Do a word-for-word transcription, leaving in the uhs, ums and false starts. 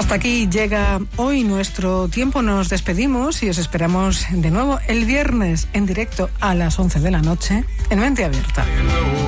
Hasta aquí llega hoy nuestro tiempo. Nos despedimos y os esperamos de nuevo el viernes en directo a las once de la noche en Mente Abierta.